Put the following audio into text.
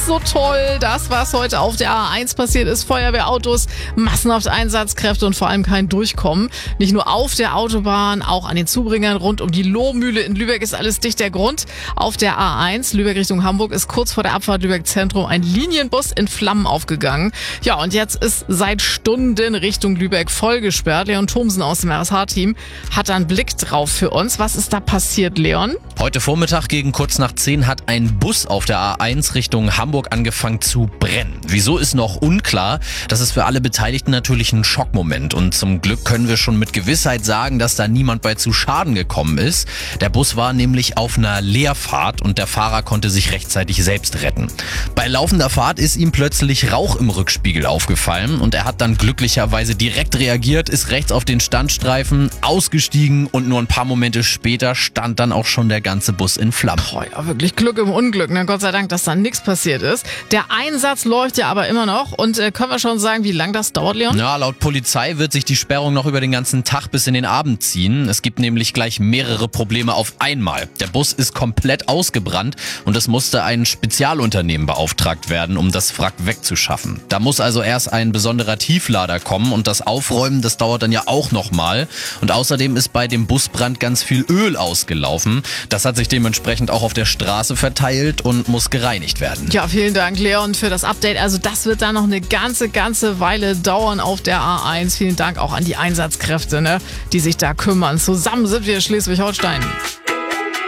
nicht so toll. Das, was heute auf der A1 passiert ist, Feuerwehrautos, massenhaft Einsatzkräfte und vor allem kein Durchkommen. Nicht nur auf der Autobahn, auch an den Zubringern rund um die Lohmühle in Lübeck ist alles dicht. Der Grund: auf der A1 Lübeck Richtung Hamburg ist kurz vor der Abfahrt Lübeck Zentrum ein Linienbus in Flammen aufgegangen. Ja, und jetzt ist seit Stunden Richtung Lübeck voll gesperrt. Leon Thomsen aus dem RSH-Team hat da einen Blick drauf für uns. Was ist da passiert, Leon? Heute Vormittag gegen kurz nach 10 hat ein Bus auf der A1 Richtung Hamburg angefangen zu brennen. Wieso ist noch unklar. Das ist für alle Beteiligten natürlich ein Schockmoment. Und zum Glück können wir schon mit Gewissheit sagen, dass da niemand bei zu Schaden gekommen ist. Der Bus war nämlich auf einer Leerfahrt und der Fahrer konnte sich rechtzeitig selbst retten. Bei laufender Fahrt ist ihm plötzlich Rauch im Rückspiegel aufgefallen und er hat dann glücklicherweise direkt reagiert, ist rechts auf den Standstreifen ausgestiegen und nur ein paar Momente später stand dann auch schon der ganze Bus in Flammen. Boah, ja, wirklich Glück im Unglück. Ne? Gott sei Dank, dass da nichts passiert ist. Der Einsatz läuft ja aber immer noch. Und können wir schon sagen, wie lange das dauert, Leon? Ja, laut Polizei wird sich die Sperrung noch über den ganzen Tag bis in den Abend ziehen. Es gibt nämlich gleich mehrere Probleme auf einmal. Der Bus ist komplett ausgebrannt und es musste ein Spezialunternehmen beauftragt werden, um das Wrack wegzuschaffen. Da muss also erst ein besonderer Tieflader kommen und das Aufräumen, das dauert dann ja auch nochmal. Und außerdem ist bei dem Busbrand ganz viel Öl ausgelaufen. Das hat sich dementsprechend auch auf der Straße verteilt und muss gereinigt werden. Ja, vielen Dank, Leon, für das Update. Also das wird dann noch eine ganze Weile dauern auf der A1. Vielen Dank auch an die Einsatzkräfte, ne, die sich da kümmern. Zusammen sind wir Schleswig-Holstein.